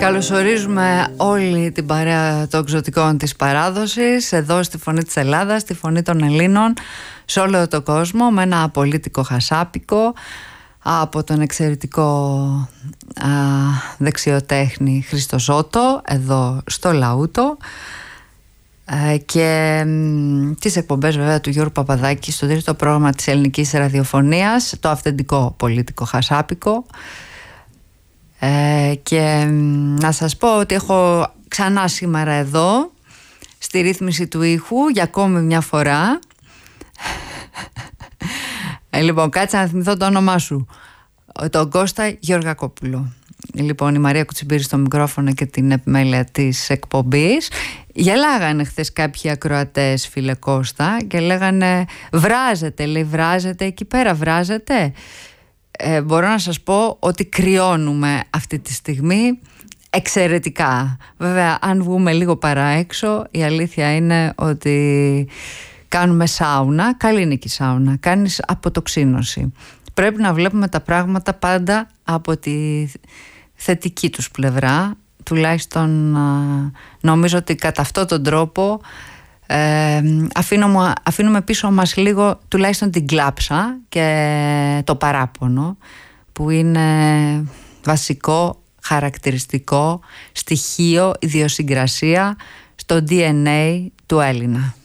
Καλωσορίζουμε όλη την παρέα των εξωτικών της παράδοσης εδώ στη Φωνή της Ελλάδας, στη Φωνή των Ελλήνων, σε όλο τον κόσμο, με ένα απολύτικο χασάπικο από τον εξαιρετικό δεξιοτέχνη Χρήστο Ζώτο εδώ στο Λαούτο, και τις εκπομπές βέβαια του Γιώργου Παπαδάκη στο τρίτο πρόγραμμα της ελληνικής ραδιοφωνίας, το αυθεντικό πολίτικο χασάπικο. Και να σας πω ότι έχω ξανά σήμερα εδώ στη ρύθμιση του ήχου για ακόμη μια φορά. Λοιπόν, κάτσε να θυμηθώ το όνομά σου. Τον Κώστα Γεωργακόπουλο. Λοιπόν, η Μαρία Κουτσιμπήρη στο μικρόφωνο και την επιμέλεια της εκπομπής. Γελάγανε χθες κάποιοι ακροατές, φίλε Κώστα, και λέγανε βράζετε, λέει, βράζετε εκεί πέρα, βράζετε. Μπορώ να σας πω ότι κρυώνουμε αυτή τη στιγμή εξαιρετικά. Βέβαια, αν βγούμε λίγο παρά έξω, η αλήθεια είναι ότι κάνουμε σάουνα. Καλή είναι και η σάουνα, κάνεις αποτοξίνωση. Πρέπει να βλέπουμε τα πράγματα πάντα από τη θετική τους πλευρά. Τουλάχιστον νομίζω ότι κατά αυτόν τον τρόπο αφήνουμε πίσω μας λίγο τουλάχιστον την κλάψα και το παράπονο, που είναι βασικό, χαρακτηριστικό στοιχείο, ιδιοσυγκρασία στο DNA του Έλληνα.